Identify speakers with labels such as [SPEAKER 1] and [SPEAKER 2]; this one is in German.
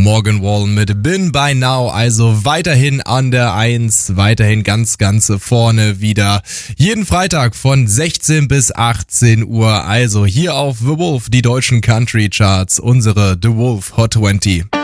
[SPEAKER 1] Morgan Wallen mit Been by Now, also weiterhin an der 1, weiterhin ganz vorne wieder. Jeden Freitag von 16 bis 18 Uhr, also hier auf The Wolf, die deutschen Country Charts, unsere The Wolf Hot 20.